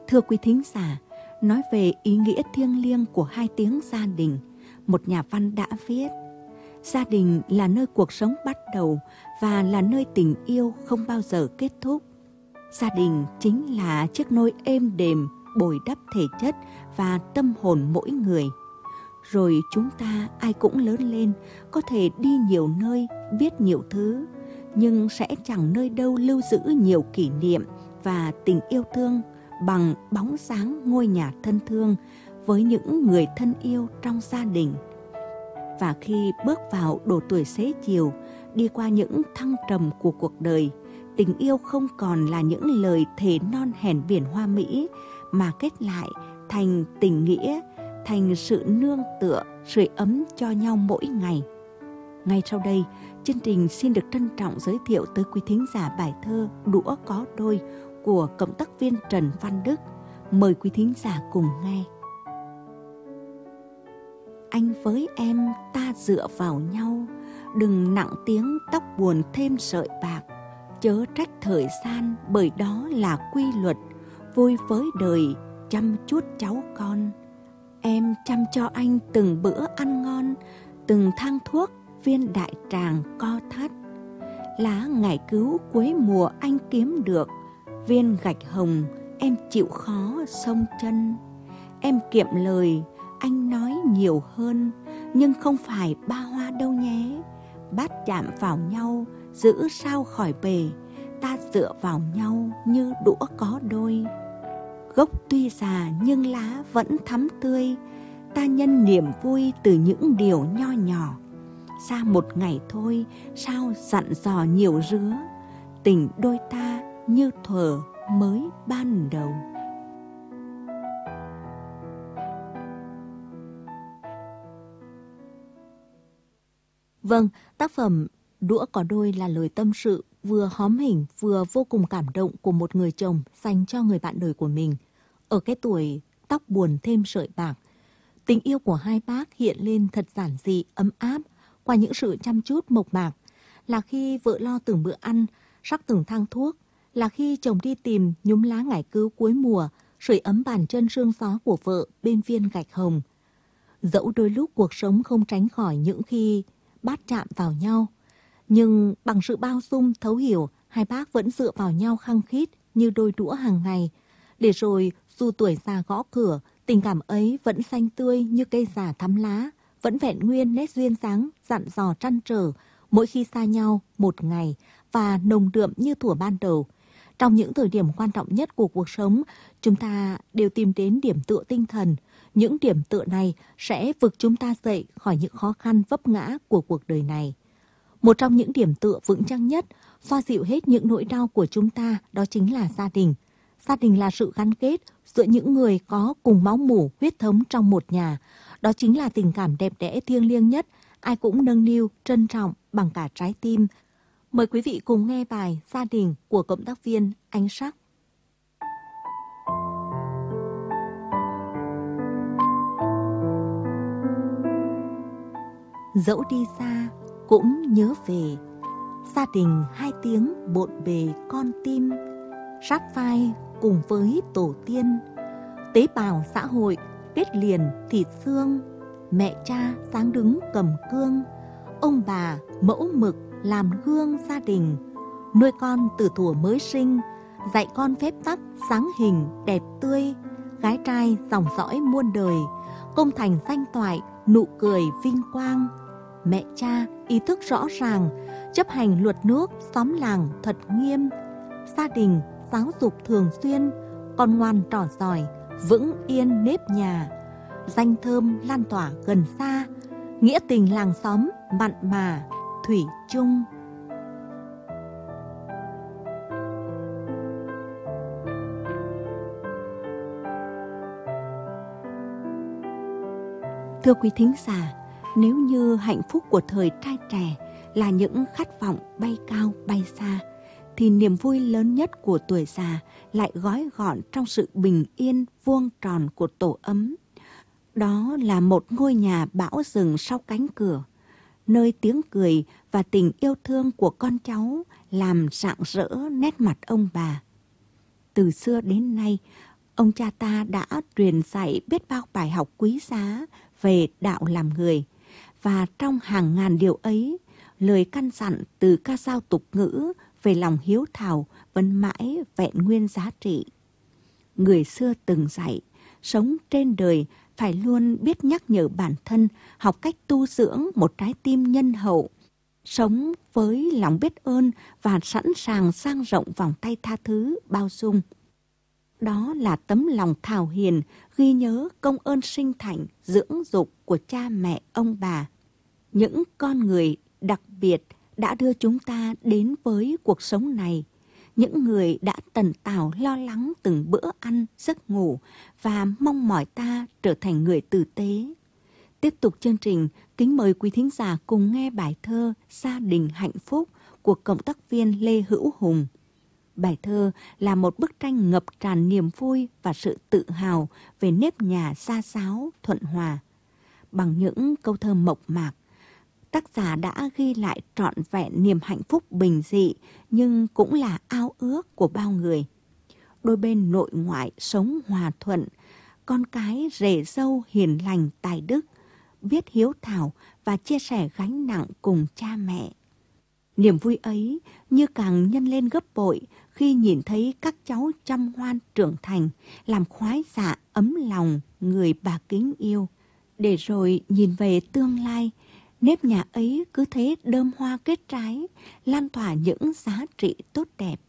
Thưa quý thính giả, nói về ý nghĩa thiêng liêng của hai tiếng gia đình, một nhà văn đã viết: gia đình là nơi cuộc sống bắt đầu và là nơi tình yêu không bao giờ kết thúc. Gia đình chính là chiếc nôi êm đềm bồi đắp thể chất và tâm hồn mỗi người. Rồi chúng ta ai cũng lớn lên, có thể đi nhiều nơi, biết nhiều thứ, nhưng sẽ chẳng nơi đâu lưu giữ nhiều kỷ niệm và tình yêu thương bằng bóng dáng ngôi nhà thân thương với những người thân yêu trong gia đình. Và khi bước vào độ tuổi xế chiều, đi qua những thăng trầm của cuộc đời, tình yêu không còn là những lời thề non hẹn biển hoa mỹ, mà kết lại thành tình nghĩa, thành sự nương tựa, sưởi ấm cho nhau mỗi ngày. Ngay sau đây, chương trình xin được trân trọng giới thiệu tới quý thính giả bài thơ Đũa có đôi của cộng tác viên Trần Văn Đức. Mời quý thính giả cùng nghe. Anh với em ta dựa vào nhau, đừng nặng tiếng tóc buồn thêm sợi bạc. Chớ trách thời gian, bởi đó là quy luật, vui với đời, chăm chút cháu con. Em chăm cho anh từng bữa ăn ngon, từng thang thuốc, viên đại tràng co thắt. Lá ngải cứu cuối mùa anh kiếm được, viên gạch hồng em chịu khó xông chân. Em kiệm lời, anh nói nhiều hơn, nhưng không phải ba hoa đâu nhé. Bát chạm vào nhau, giữ sao khỏi bề, ta dựa vào nhau như đũa có đôi. Gốc tuy già nhưng lá vẫn thắm tươi, ta nhân niềm vui từ những điều nho nhỏ. Xa một ngày thôi, sao dặn dò nhiều rứa, tình đôi ta như thuở mới ban đầu. Vâng, tác phẩm Đũa có đôi là lời tâm sự vừa hóm hỉnh vừa vô cùng cảm động của một người chồng dành cho người bạn đời của mình. Ở cái tuổi tóc buồn thêm sợi bạc, tình yêu của hai bác hiện lên thật giản dị, ấm áp qua những sự chăm chút mộc mạc. Là khi vợ lo từng bữa ăn, rắc từng thang thuốc, là khi chồng đi tìm nhúm lá ngải cứu cuối mùa, sưởi ấm bàn chân sương gió của vợ bên viên gạch hồng. Dẫu đôi lúc cuộc sống không tránh khỏi những khi bát chạm vào nhau, nhưng bằng sự bao dung, thấu hiểu, hai bác vẫn dựa vào nhau khăng khít như đôi đũa hàng ngày. Để rồi, dù tuổi già gõ cửa, tình cảm ấy vẫn xanh tươi như cây già thắm lá, vẫn vẹn nguyên nét duyên dáng, dặn dò trăn trở mỗi khi xa nhau một ngày và nồng đượm như thuở ban đầu. Trong những thời điểm quan trọng nhất của cuộc sống, chúng ta đều tìm đến điểm tựa tinh thần. Những điểm tựa này sẽ vực chúng ta dậy khỏi những khó khăn vấp ngã của cuộc đời này. Một trong những điểm tựa vững chắc nhất, xoa dịu hết những nỗi đau của chúng ta, đó chính là gia đình. Gia đình là sự gắn kết giữa những người có cùng máu mủ huyết thống trong một nhà. Đó chính là tình cảm đẹp đẽ thiêng liêng nhất, ai cũng nâng niu, trân trọng bằng cả trái tim. Mời quý vị cùng nghe bài Gia đình của cộng tác viên Anh Sắc. Dẫu đi xa cũng nhớ về, gia đình hai tiếng bộn bề con tim, sát vai cùng với tổ tiên, tế bào xã hội kết liền thịt xương, mẹ cha sáng đứng cầm cương, ông bà mẫu mực làm gương gia đình, nuôi con từ thuở mới sinh, dạy con phép tắc sáng hình đẹp tươi, gái trai dòng dõi muôn đời, công thành danh toại, nụ cười vinh quang. Mẹ cha ý thức rõ ràng, chấp hành luật nước, xóm làng thật nghiêm, gia đình giáo dục thường xuyên, con ngoan trò giỏi, vững yên nếp nhà, danh thơm lan tỏa gần xa, nghĩa tình làng xóm mặn mà thủy chung. Thưa quý thính giả, nếu như hạnh phúc của thời trai trẻ là những khát vọng bay cao bay xa, thì niềm vui lớn nhất của tuổi già lại gói gọn trong sự bình yên vuông tròn của tổ ấm. Đó là một ngôi nhà bão rừng sau cánh cửa, nơi tiếng cười và tình yêu thương của con cháu làm rạng rỡ nét mặt ông bà. Từ xưa đến nay, ông cha ta đã truyền dạy biết bao bài học quý giá về đạo làm người. Và trong hàng ngàn điều ấy, lời căn dặn từ ca dao tục ngữ về lòng hiếu thảo vẫn mãi vẹn nguyên giá trị. Người xưa từng dạy, sống trên đời phải luôn biết nhắc nhở bản thân, học cách tu dưỡng một trái tim nhân hậu, sống với lòng biết ơn và sẵn sàng dang rộng vòng tay tha thứ, bao dung. Đó là tấm lòng thảo hiền, ghi nhớ công ơn sinh thành, dưỡng dục của cha mẹ ông bà. Những con người đặc biệt đã đưa chúng ta đến với cuộc sống này. Những người đã tần tảo lo lắng từng bữa ăn, giấc ngủ và mong mỏi ta trở thành người tử tế. Tiếp tục chương trình, kính mời quý thính giả cùng nghe bài thơ Gia đình hạnh phúc của cộng tác viên Lê Hữu Hùng. Bài thơ là một bức tranh ngập tràn niềm vui và sự tự hào về nếp nhà gia giáo thuận hòa. Bằng những câu thơ mộc mạc, tác giả đã ghi lại trọn vẹn niềm hạnh phúc bình dị nhưng cũng là ao ước của bao người. Đôi bên nội ngoại sống hòa thuận, con cái rể dâu hiền lành tài đức, biết hiếu thảo và chia sẻ gánh nặng cùng cha mẹ. Niềm vui ấy như càng nhân lên gấp bội khi nhìn thấy các cháu chăm ngoan trưởng thành, làm khoái dạ ấm lòng người bà kính yêu. Để rồi nhìn về tương lai, nếp nhà ấy cứ thế đơm hoa kết trái, lan tỏa những giá trị tốt đẹp.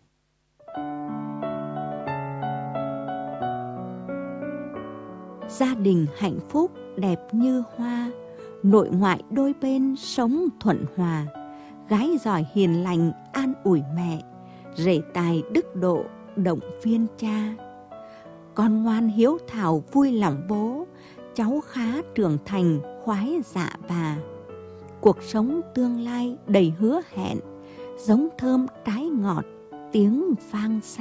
Gia đình hạnh phúc đẹp như hoa, nội ngoại đôi bên sống thuận hòa. Gái giỏi hiền lành an ủi mẹ, rể tài đức độ động viên cha. Con ngoan hiếu thảo vui lòng bố, cháu khá trưởng thành khoái dạ bà. Cuộc sống tương lai đầy hứa hẹn, giống thơm trái ngọt tiếng vang xa.